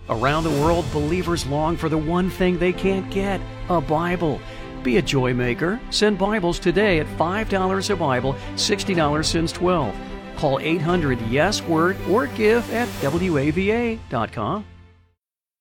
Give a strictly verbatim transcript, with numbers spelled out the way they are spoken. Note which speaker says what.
Speaker 1: Around the world, believers long for the one thing they can't get, a Bible. Be a joy maker. Send Bibles today at five dollars a Bible, sixty dollars since twelve. Call eight hundred YES WORD or give at W A V A dot com.